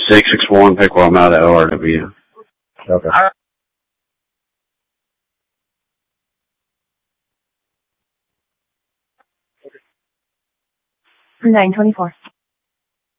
661 Pickwell. I'm out at ORW. Okay. 924.